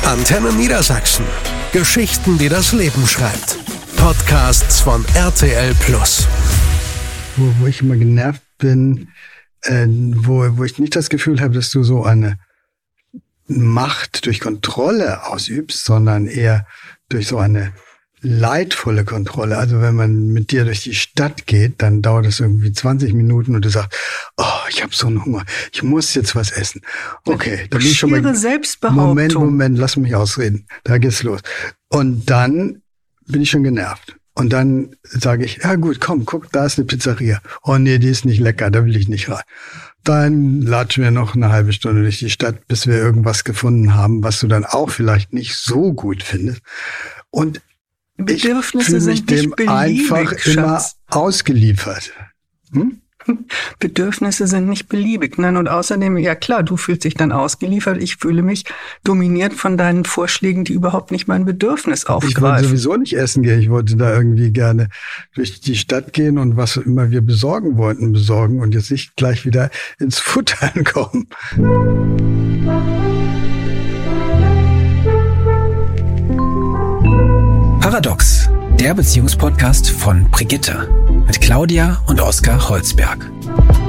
Antenne Niedersachsen. Geschichten, die das Leben schreibt. Podcasts von RTL+. Wo ich immer genervt bin, wo ich nicht das Gefühl habe, dass du so eine Macht durch Kontrolle ausübst, sondern eher durch so eine leidvolle Kontrolle. Also wenn man mit dir durch die Stadt geht, dann dauert es irgendwie 20 Minuten und du sagst, oh, ich habe so einen Hunger, ich muss jetzt was essen. Okay, da bin ich schon mal. Selbstbehauptung. Moment, lass mich ausreden. Da geht's los. Und dann bin ich schon genervt. Und dann sage ich, ja gut, komm, guck, da ist eine Pizzeria. Oh nee, die ist nicht lecker, da will ich nicht rein. Dann latschen wir noch eine halbe Stunde durch die Stadt, bis wir irgendwas gefunden haben, was du dann auch vielleicht nicht so gut findest. Und Bedürfnisse ich fühle mich sind nicht dem beliebig, einfach immer Schatz. ausgeliefert. Bedürfnisse sind nicht beliebig. Nein, und außerdem, ja klar, du fühlst dich dann ausgeliefert. Ich fühle mich dominiert von deinen Vorschlägen, die überhaupt nicht mein Bedürfnis aufgreifen. Ich wollte sowieso nicht essen gehen. Ich wollte da irgendwie gerne durch die Stadt gehen und was immer wir besorgen wollten, besorgen und jetzt nicht gleich wieder ins Futtern kommen. Paradox, der Beziehungspodcast von Brigitte mit Claudia und Oskar Holzberg.